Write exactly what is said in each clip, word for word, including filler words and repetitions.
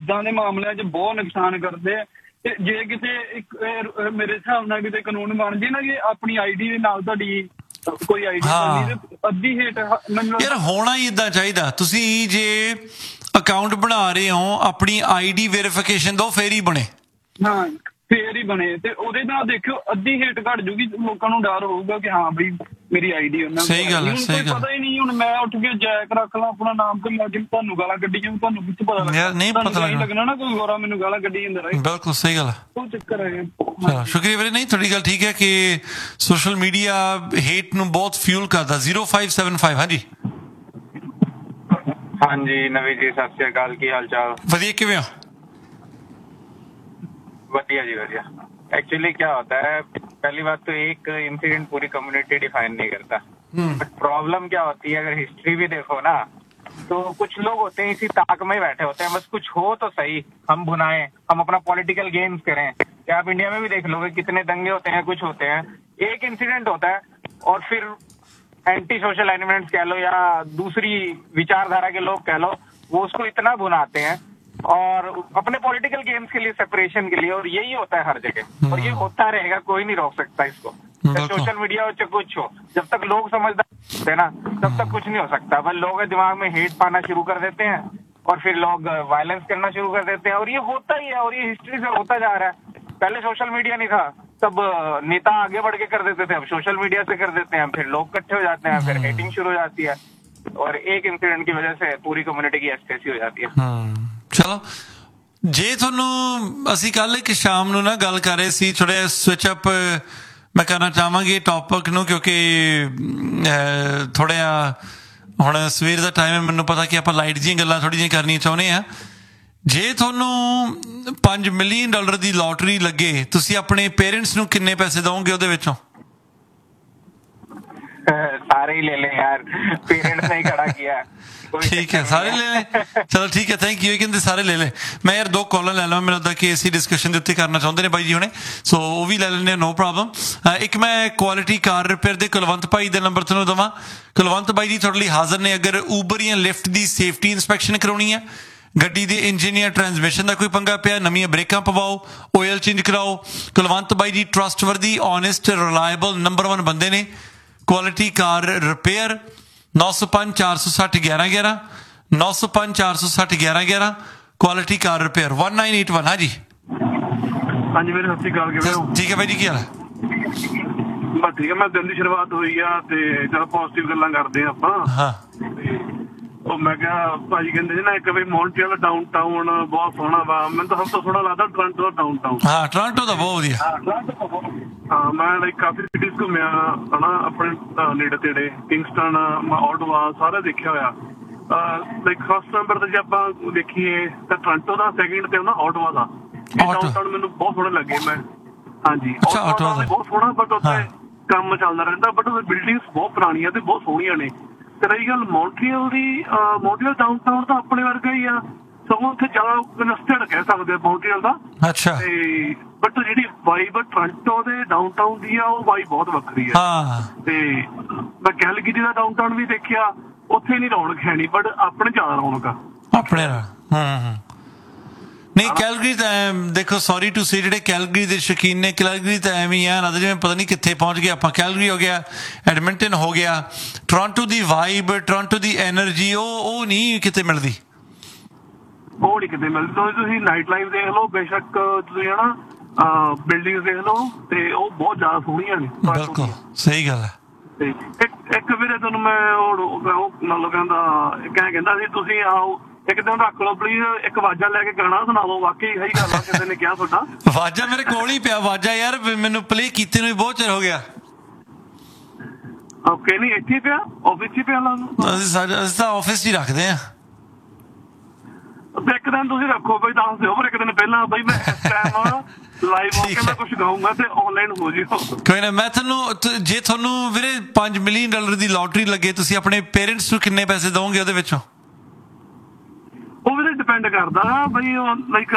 ਇਦਾਂ ਦੇ ਮਾਮਲਿਆਂ 'ਚ ਬਹੁਤ ਨੁਕਸਾਨ ਕਰਦੇ ਆ। ਤੇ ਜੇ ਕਿਤੇ ਇੱਕ ਮੇਰੇ ਹਿਸਾਬ ਨਾਲ ਕਿਤੇ ਕਾਨੂੰਨ ਬਣ ਜੇ ਨਾ ਕਿ ਆਪਣੀ ਆਈ ਡੀ ਦੇ ਨਾਲ ਤੁਹਾਡੀ ਕੋਈ ਆਈ ਡੀ ਬਣਨੀ ਤੇ ਅੱਧੀ ਹੇਠ ਯਾਰ ਹੋਣਾ ਹੀ ਏਦਾਂ ਚਾਹੀਦਾ। ਤੁਸੀਂ ਜੇ ਅਕਾਊਂਟ ਬਣਾ ਰਹੇ ਹੋ ਆਪਣੀ ਆਈ ਡੀ ਵੈਰੀਫਿਕੇਸ਼ਨ ਦੋ ਫੇਰ ਹੀ ਬਣੇ। ਹਾਂ ਫੇਰ ਹੀ ਬਣੇ ਤੇ ਉਹਦੇ ਨਾਲ ਦੇਖਿਓ ਅੱਧੀ ਹੇਠ ਘੱਟ ਜੂਗੀ। ਲੋਕਾਂ ਨੂੰ ਡਰ ਹੋਊਗਾ ਕਿ ਹਾਂ ਬਈ ਮੇਰੀ ਆਈ ਡੀ ਉਹਨਾਂ ਸਹੀ ਗੱਲ ਸਹੀ ਗੱਲ ਪਤਾ ਹੀ ਨਹੀਂ। ਹੁਣ ਮੈਂ ਉੱਠ ਕੇ ਜੈਕ ਰੱਖ ਲਾਂ ਆਪਣਾ ਨਾਮ ਤੇ ਮੈਂ ਤੁਹਾਨੂੰ ਗਾਲਾਂ ਕੱਢੀ ਜਾਊਂ ਤੁਹਾਨੂੰ ਕਿੱਥੇ ਪਤਾ ਲੱਗਦਾ ਨਹੀਂ ਪਤਾ ਲੱਗਣਾ ਨਾ ਕੋਈ ਗੋਰਾ ਮੈਨੂੰ ਗਾਲਾਂ ਕੱਢੀ ਜਾਂਦਾ ਰਹੇ। ਬਿਲਕੁਲ ਸਹੀ ਗੱਲ ਉਹ ਚੱਕਰ ਹੈ। ਚਲੋ ਸ਼ੁਕਰੀਆ ਵੀਰੇ। ਨਹੀਂ ਤੁਹਾਡੀ ਗੱਲ ਠੀਕ ਹੈ ਕਿ ਸੋਸ਼ਲ ਮੀਡੀਆ ਹੇਟ ਨੂੰ ਬਹੁਤ ਫਿਊਲ ਕਰਦਾ। ਜ਼ੀਰੋ ਫਾਈਵ ਸੈਵਨ ਫਾਈਵ ਹਾਂਜੀ ਹਾਂਜੀ ਨਵੀਂ ਜੀ ਸਤਿ ਸ਼੍ਰੀ ਅਕਾਲ ਕੀ ਹਾਲ ਚਾਲ? ਵਧੀਆ ਕਿਵੇਂ ਹੋ? बढ़िया जी बढ़िया। एक्चुअली क्या होता है पहली बात तो एक इंसिडेंट पूरी कम्युनिटी डिफाइन नहीं करता। बट प्रॉब्लम क्या होती है अगर हिस्ट्री भी देखो ना तो कुछ लोग होते हैं इसी ताक में ही बैठे होते हैं बस कुछ हो तो सही हम भुनाएं हम अपना पॉलिटिकल गेम्स करें। क्या आप इंडिया में भी देख लोगे कितने दंगे होते हैं कुछ होते हैं एक इंसिडेंट होता है और फिर एंटी सोशल एलिमेंट्स कह लो या दूसरी विचारधारा के लोग कह लो वो उसको इतना भुनाते हैं और अपने पॉलिटिकल गेम्स के लिए सेपरेशन के लिए और यही होता है हर जगह और ये होता रहेगा। कोई नहीं रोक सकता इसको। सोशल मीडिया हो चाहे कुछ हो जब तक लोग समझदार है ना तब तक कुछ नहीं हो सकता। बस लोग दिमाग में हेट पाना शुरू कर देते हैं और फिर लोग वायलेंस करना शुरू कर देते हैं और ये होता ही है और ये हिस्ट्री से होता जा रहा है। पहले सोशल मीडिया नहीं था तब नेता आगे बढ़ के कर देते थे। अब सोशल मीडिया से कर देते हैं फिर लोग इकट्ठे हो जाते हैं फिर हेटिंग शुरू हो जाती है और एक इंसिडेंट की वजह से पूरी कम्युनिटी की एस्टेसी हो जाती है। ਚਲੋ ਜੇ ਤੁਹਾਨੂੰ ਅਸੀਂ ਕੱਲ ਇੱਕ ਸ਼ਾਮ ਨੂੰ ਨਾ ਗੱਲ ਕਰ ਰਹੇ ਸੀ ਥੋੜ੍ਹਾ ਸਵਿਚ ਅਪ ਮੈਂ ਕਰਨਾ ਚਾਹਾਂਗੀ ਟੌਪਿਕ ਨੂੰ ਕਿਉਂਕਿ ਥੋੜ੍ਹਾ ਜਿਹਾ ਹੁਣ ਸਵੇਰ ਦਾ ਟਾਈਮ ਹੈ। ਮੈਨੂੰ ਪਤਾ ਕਿ ਆਪਾਂ ਲਾਈਟ ਦੀਆਂ ਗੱਲਾਂ ਥੋੜ੍ਹੀ ਜਿਹੀਆਂ ਕਰਨੀਆਂ ਚਾਹੁੰਦੇ ਹਾਂ। ਜੇ ਤੁਹਾਨੂੰ ਪੰਜ ਮਿਲੀਅਨ ਡਾਲਰ ਦੀ ਲੋਟਰੀ ਲੱਗੇ ਤੁਸੀਂ ਆਪਣੇ ਪੇਰੈਂਟਸ ਨੂੰ ਕਿੰਨੇ ਪੈਸੇ ਦਓਗੇ ਉਹਦੇ ਵਿੱਚੋਂ? ਸਾਰੇ ਹੀ ਲੈ ਲੈ ਯਾਰ ਪੇਰੈਂਟਸ ਨੇ ਖੜਾ ਕੀਤਾ। ਠੀਕ ਹੈ ਸਾਰੇ ਲੈ ਲੈ ਚਲੋ ਠੀਕ ਹੈ ਥੈਂਕ ਯੂ। ਇਹ ਕਹਿੰਦੇ ਸਾਰੇ ਲੈ ਲੈ। ਮੈਂ ਯਾਰ ਦੋ ਕਾਲਾਂ ਲੈ ਲਵਾਂ ਮੈਨੂੰ ਲੱਗਦਾ ਕਿ ਇਸੀ ਡਿਸਕਸ਼ਨ ਦੇ ਉੱਤੇ ਕਰਨਾ ਚਾਹੁੰਦੇ ਨੇ ਬਾਈ ਜੀ ਹੁਣੇ ਸੋ ਉਹ ਵੀ ਲੈ ਲੈਂਦੇ ਨੋ ਪ੍ਰੋਬਲਮ। ਇੱਕ ਮੈਂ ਕੁਆਲਿਟੀ ਕਾਰ ਰਿਪੇਅਰ ਦੇ ਕੁਲਵੰਤ ਭਾਈ ਦੇ ਨੰਬਰ ਤੁਹਾਨੂੰ ਦੇਵਾਂ। ਕੁਲਵੰਤ ਭਾਈ ਜੀ ਤੁਹਾਡੇ ਲਈ ਹਾਜ਼ਰ ਨੇ। ਅਗਰ ਊਬਰ ਜਾਂ ਲਿਫਟ ਦੀ ਸੇਫਟੀ ਇੰਸਪੈਕਸ਼ਨ ਕਰਾਉਣੀ ਹੈ ਗੱਡੀ ਦੇ ਇੰਜਨ ਜਾਂ ਟਰਾਂਸਮਿਸ਼ਨ ਦਾ ਕੋਈ ਪੰਗਾ ਪਿਆ ਨਵੀਆਂ ਬ੍ਰੇਕਾਂ ਪਵਾਓ ਓਇਲ ਚੇਂਜ ਕਰਾਓ ਕੁਲਵੰਤ ਭਾਈ ਜੀ trustworthy honest reliable number one ਬੰਦੇ ਨੇ। ਕੁਆਲਿਟੀ ਕਾਰ ਰਿਪੇਅਰ ਨੌ ਸੌ ਪੰਜ ਚਾਰ ਸੌ ਸੱਠ ਗਿਆਰਾਂ ਗਿਆਰਾਂ ਨੌ ਸੌ ਪੰਜ ਚਾਰ ਸੌ ਸੱਠ ਗਿਆਰਾਂ ਗਿਆਰਾਂ ਕੁਆਲਿਟੀ ਕਾਰ repair one nine eight one ਹਾਂਜੀ ਹਾਂਜੀ ਵੀਰੇ ਸਤਿ ਸ਼੍ਰੀ ਅਕਾਲ ਕਿਵੇਂ ਹੋ? ਠੀਕ ਹੈ ਬਾਈ ਜੀ ਕੀ ਹਾਲ ਹੈ? ਬਸ ਠੀਕ ਹੈ। ਮੈਂ ਦਿਨ ਦੀ ਸ਼ੁਰੂਆਤ ਹੋਈ ਆ ਤੇ ਚਲੋ ਪੋਜ਼ਿਟਿਵ ਗੱਲਾਂ ਕਰਦੇ ਆ ਆਪਾਂ। ਹਾਂ ਉਹ ਮੈਂ ਕਿਹਾ ਭਾਜੀ ਕਹਿੰਦੇ ਸੀ ਨਾ ਇੱਕ ਵੀ ਮੌਂਟਰੀਅਲ ਡਾਊਨ ਟਾਊਨ ਬਹੁਤ ਸੋਹਣਾ ਵਾ। ਮੈਨੂੰ ਤਾਂ ਸਭ ਤੋਂ ਸੋਹਣਾ ਲੱਗਦਾ ਟੋਰਾਂਟੋ ਦਾ ਡਾਊਨ ਟਾਊਨ। ਹਾਂ ਟੋਰਾਂਟੋ ਦਾ ਬਹੁਤ ਵਧੀਆ। ਹਾਂ ਮੈਂ ਲਾਈਕ ਕਾਫੀ ਸਿਟੀਜ਼ ਘੁੰਮਿਆ ਹਨਾ ਆਪਣੇ ਨੇੜੇ ਤੇੜੇ ਕਿੰਗਸਟਨ ਆਟਵਾ ਸਾਰਾ ਦੇਖਿਆ ਹੋਇਆ। ਲਾਈਕ ਫਸਟ ਨੰਬਰ ਤੇ ਜੇ ਆਪਾਂ ਦੇਖੀਏ ਤਾਂ ਟੋਰਾਂਟੋ ਦਾ ਸੈਕਿੰਡ ਤੇ ਹੁੰਦਾ ਆਟਵਾ ਦਾ। ਡਾਊਨ ਟਾਊਨ ਮੈਨੂੰ ਬਹੁਤ ਸੋਹਣੇ ਲੱਗੇ। ਮੈਂ ਹਾਂਜੀ ਆਟਵਾ ਦਾ ਬਹੁਤ ਸੋਹਣਾ ਬਟ ਉੱਥੇ ਕੰਮ ਚੱਲਦਾ ਰਹਿੰਦਾ ਬਟ ਉਹਦੀ ਬਿਲਡਿੰਗਸ ਬਹੁਤ ਪੁਰਾਣੀਆਂ ਤੇ ਬਹੁਤ ਸੋਹਣੀਆਂ ਨੇ। ਤੇ ਰਹੀ ਗੱਲ ਮੌਂਟਰੀਅਲ ਦੀ ਮੌਂਟਰੀਅਲ ਡਾਊਨ ਟਾਊਨ ਤਾਂ ਆਪਣੇ ਵਰਗਾ ਹੀ ਆ ਸਗੋਂ ਉੱਥੇ ਜ਼ਿਆਦਾ ਕਨਸਟਡ ਕਹਿ ਸਕਦੇ ਆ ਮੌਂਟਰੀਅਲ ਦਾ। ਅੱਛਾ ਤੇ ਬਟ ਜਿਹੜੀ ਵਾਈਬ ਟੋਰਾਂਟੋ ਦੇ ਡਾਊਨ ਟਾਊਨ ਦੀ ਆ ਉਹ ਵਾਈਬ ਬਹੁਤ ਵੱਖਰੀ ਹੈ। ਤੇ ਮੈਂ ਕੈਲਗਰੀ ਦਾ ਡਾਊਨ ਟਾਊਨ ਵੀ ਦੇਖਿਆ ਉੱਥੇ ਨਹੀਂ ਰੌਣਕ ਹੈ ਨਹੀਂ ਬਟ ਆਪਣੇ ਜ਼ਿਆਦਾ ਰੌਣਕ ਆ ਆਪਣੇ ਨਾਲ। ਨਹੀਂ ਕੈਲਗਰੀ ਤਾਂ ਦੇਖੋ ਸੌਰੀ ਟੂ ਸੇ ਜਿਹੜੇ ਕੈਲਗਰੀ ਦੇ ਸ਼ੌਕੀਨ ਨੇ ਕੈਲਗਰੀ ਤਾਂ ਐਵੇਂ ਆ ਨਾ ਜਿਵੇਂ ਪਤਾ ਨਹੀਂ ਕਿੱਥੇ ਪਹੁੰਚ ਗਏ ਆਪਾਂ। ਕੈਲਗਰੀ ਹੋ ਗਿਆ ਐਡਮਿੰਟਨ ਹੋ ਗਿਆ ਟੋਰਾਂਟੋ ਦੀ ਵਾਈਬ ਟੋਰਾਂਟੋ ਦੀ ਐਨਰਜੀ ਉਹ ਉਹ ਨਹੀਂ ਕਿਤੇ ਮਿਲਦੀ। ਉਹ ਨਹੀਂ ਕਿਤੇ ਮਿਲਦੀ। ਤੁਸੀਂ ਨਾਈਟ ਲਾਈਫ ਦੇਖ ਲਓ ਬੇਸ਼ੱਕ ਤੁਸੀਂ ਹਨਾ ਬਿਲਡਿੰਗ ਦੇਖ ਲਓ ਤੇ ਉਹ ਬਹੁਤ ਜ਼ਿਆਦਾ ਸੋਹਣੀਆਂ ਨੇ। ਬਿਲਕੁਲ ਸਹੀ ਗੱਲ ਹੈ। ਤੇ ਇੱਕ ਵੀਰੇ ਤੁਹਾਨੂੰ ਮੈਂ ਉਹ ਨਾਲ ਕਹਿੰਦਾ ਕਹਿ ਕਹਿੰਦਾ ਸੀ ਤੁਸੀਂ ਆਓ ਇੱਕ ਦਿਨ ਰੱਖ ਲਓ ਪਲੀਜ਼ ਇੱਕ ਆਵਾਜ਼ਾਂ ਲੈ ਕੇ ਗਾਣਾ ਸੁਣਾ ਲਓ। ਵਾਕਈ ਸਹੀ ਗੱਲ ਆ ਕਿਸੇ ਨੇ ਕਿਹਾ ਤੁਹਾਡਾ ਆਵਾਜ਼ਾਂ ਮੇਰੇ ਕੋਲ ਹੀ ਪਿਆ ਆਵਾਜ਼ਾਂ ਯਾਰ ਮੈਨੂੰ ਪਲੇ ਕੀਤੇ ਨੂੰ ਵੀ ਬਹੁਤ ਚਿਰ ਹੋ ਗਿਆ। ਓਕੇ ਨਹੀਂ ਇੱਥੇ ਪਿਆ ਆਫਿਸ ਚ ਪਿਆ ਅਸੀਂ ਤਾਂ ਆਫਿਸ ਚ ਹੀ ਰੱਖਦੇ ਆ। ਇੱਕ ਦਿਨ ਤੁਸੀਂ ਰੱਖੋ ਬਈ ਦੱਸ ਦਿਓ ਪਰ ਇੱਕ ਦਿਨ ਪਹਿਲਾਂ ਬਈ ਮੈਂ ਇਸ ਟਾਈਮ ਲਾਈਵ ਹੋ ਕੇ ਮੈਂ ਕੁਛ ਗਾਊਂਗਾ ਤੇ ਆਨਲਾਈਨ ਹੋ ਜਿਓ। ਕੋਈ ਨਾ ਮੈਂ ਤੁਹਾਨੂੰ ਜੇ ਤੁਹਾਨੂੰ ਵੀਰੇ ਪੰਜ ਮਿਲੀਅਨ ਡਾਲਰ ਦੀ ਲੋਟਰੀ ਲੱਗੇ ਤੁਸੀਂ ਆਪਣੇ ਪੇਰੈਂਟਸ ਨੂੰ ਕਿੰਨੇ ਪੈਸੇ ਦਓਗੇ ਉਹਦੇ ਵਿੱਚੋਂ? ਉਹ ਵੀ ਡਿਪੈਂਡ ਕਰਦਾ ਬਈ ਲਾਈਕ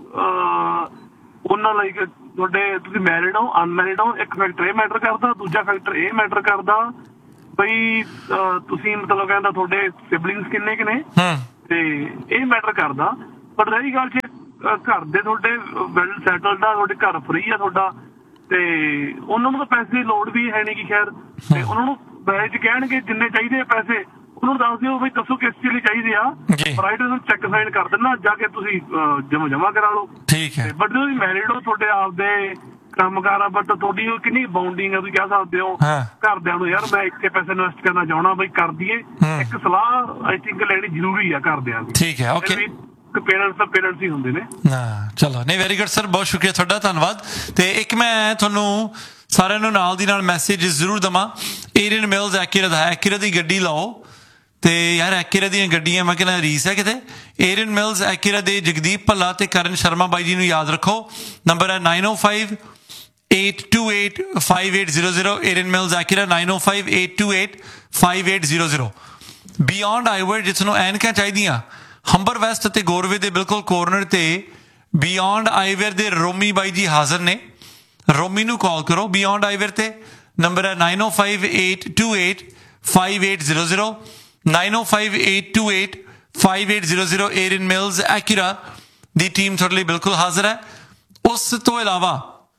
ਉਹਨਾਂ ਲਾਈਕ ਤੁਹਾਡੇ ਤੁਸੀਂ ਮੈਰਿਡ ਹੋ ਅਨਮੈਰਿਡ ਹੋ ਇੱਕ ਫੈਕਟਰ ਇਹ ਮੈਟਰ ਕਰਦਾ ਦੂਜਾ ਫੈਕਟਰ ਇਹ ਮੈਟਰ ਕਰਦਾ ਬਈ ਤੁਸੀਂ ਮਤਲਬ ਕਹਿੰਦਾ ਤੁਹਾਡੇ ਸਿਬਲਿੰਗਸ ਕਿੰਨੇ ਕੁ ਨੇ ਤੇ ਇਹ ਮੈਟਰ ਕਰਦਾ। ਪਰ ਰਹੀ ਗੱਲ ਜੇ ਘਰ ਦੇ ਤੁਹਾਡੇ ਵੈਲ ਸੈਟਲਡ ਆ, ਤੁਹਾਡੇ ਘਰ ਫ੍ਰੀ ਆ ਤੁਹਾਡਾ, ਤੇ ਉਹਨਾਂ ਨੂੰ ਤਾਂ ਪੈਸੇ ਦੀ ਲੋੜ ਵੀ ਹੈ ਨਹੀਂ ਕਿ ਖੈਰ, ਤੇ ਉਹਨਾਂ ਨੂੰ ਬੈਜ ਕਹਿਣਗੇ ਜਿੰਨੇ ਚਾਹੀਦੇ ਆ ਪੈਸੇ, ਉਹਨੂੰ ਦੱਸ ਦਿਓ ਬਈ ਦੱਸੋ ਕਿਸ ਚੀਜ਼ ਲਈ ਚਾਹੀਦੇ ਆ, ਰਾਈਟ ਉਹਨੂੰ ਚੈੱਕ ਸਾਈਨ ਕਰ ਦੇਣਾ, ਜਾ ਕੇ ਤੁਸੀਂ ਜਮਾ ਜਮਾ ਕਰਾ ਲਓ। ਠੀਕ ਹੈ। ਬਟ ਤੁਸੀਂ ਮੈਰਿਡ ਹੋ, ਤੁਹਾਡੇ ਆਪਦੇ ਕੰਮਕਾਰ ਆ, ਬਟ ਤੁਹਾਡੀ ਕਿੰਨੀ ਬਾਉਂਡਿੰਗ ਆ, ਤੁਸੀਂ ਕਹਿ ਸਕਦੇ ਹੋ ਘਰਦਿਆਂ ਨੂੰ ਯਾਰ ਮੈਂ ਇੱਥੇ ਪੈਸੇ ਇਨਵੈਸਟ ਕਰਨਾ ਚਾਹੁੰਦਾ, ਬਈ ਕਰ ਦਈਏ। ਇੱਕ ਸਲਾਹ ਆਈ ਥਿੰਕ ਲੈਣੀ ਜ਼ਰੂਰੀ ਆ ਘਰਦਿਆਂ ਦੀ। ਠੀਕ ਹੈ, ਓਕੇ। ਪੇਰੈਂਟਸ ਤਾਂ ਪੇਰੈਂਟਸ ਹੀ ਹੁੰਦੇ ਨੇ। ਹਾਂ ਚਲੋ, ਨਹੀਂ ਵੈਰੀ ਗੁੱਡ ਸਰ, ਬਹੁਤ ਸ਼ੁਕਰੀਆ ਤੁਹਾਡਾ, ਧੰਨਵਾਦ। ਤੇ ਇੱਕ ਮੈਂ ਤੁਹਾਨੂੰ ਸਾਰਿਆਂ ਨੂੰ ਨਾਲ ਦੀ ਨਾਲ ਮੈਸੇਜ ਜ਼ਰੂਰ ਦੇਵਾਂ, ਏਰੀਅਨ ਮਿਲਜ਼ ਐਕੀਰਾ ਦਾ, ਐਕੀਰਾ ਦੀ ਗੱਡੀ ਲਾਓ। ਤੇ ਯਾਰ ਐਕੀਰਾ ਦੀਆਂ ਗੱਡੀਆਂ ਮੈਂ ਕਹਿੰਦਾ ਰੀਸ ਹੈ ਕਿਤੇ। ਏਰੀਅਨ ਮਿਲਜ਼ ਐਕੀਰਾ ਦੇ ਜਗਦੀਪ ਭੱਲਾ ਤੇ ਕਰਨ ਸ਼ਰਮਾ ਬਾਈ ਜੀ ਨੂੰ ਯਾਦ ਰੱਖੋ। ਨੰਬਰ ਹੈ ਨਾਈਨ ਓ five eight two eight five eight zero zero. ਏਰੀਅਨ mills ਐਕੀਰਾ nine ਓ five eight two eight five eight zero zero. Beyond ਆਈਵਰ ਜਿਸ ਨੂੰ ਐਨਕਾਂ ਚਾਹੀਦੀਆਂ, ਹੰਬਰ ਵੈਸਟ ਅਤੇ ਗੋਰਵੇ ਦੇ ਬਿਲਕੁਲ ਕੋਰਨਰ ਤੇ ਬਿਯੋਂਡ ਆਈਵੇਅਰ ਦੇ ਰੋਮੀ ਬਾਈ ਜੀ ਹਾਜ਼ਰ ਨੇ। ਰੋਮੀ ਨੂੰ ਕਾਲ ਕਰੋ ਬਿਯੋਂਡ ਆਈਵੇਅਰ ਤੇ। ਨੰਬਰ ਹੈ ਨਾਈਨ ਓ five eight two eight five eight zero zero nine ਓ five eight two eight five eight zero zero. ਏਰੀਅਨ mills ਐਕੀਰਾ ਦੀ ਟੀਮ ਤੁਹਾਡੇ ਲਈ ਬਿਲਕੁਲ ਹਾਜ਼ਰ ਹੈ। ਉਸ ਤੋਂ ਇਲਾਵਾ